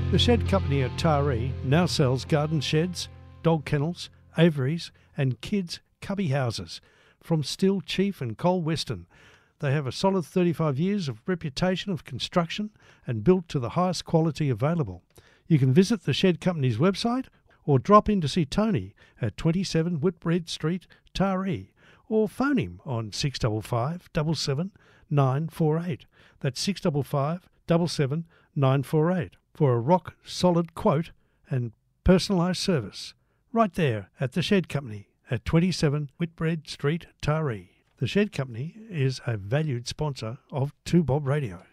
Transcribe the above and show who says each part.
Speaker 1: The Shed Company at Taree now sells garden sheds, dog kennels, aviaries and kids' cubby houses from Still, Chief and Cole Weston. They have a solid 35 years of reputation of construction and built to the highest quality available. You can visit the Shed Company's website or drop in to see Tony at 27 Whitbread Street, Taree, or phone him on 655 77 948. That's 655 77 948 for a rock-solid quote and personalised service. Right there at the Shed Company at 27 Whitbread Street, Taree. The Shed Company is a valued sponsor of 2Bob Radio.